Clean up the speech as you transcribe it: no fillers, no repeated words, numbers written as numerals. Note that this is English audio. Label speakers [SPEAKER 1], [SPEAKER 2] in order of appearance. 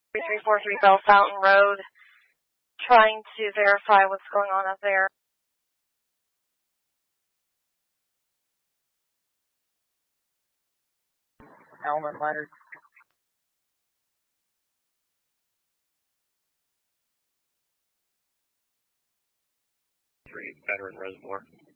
[SPEAKER 1] 3343 Bell Fountain Road, trying to verify what's going on up there.
[SPEAKER 2] Element letters.
[SPEAKER 3] Veteran Reservoir.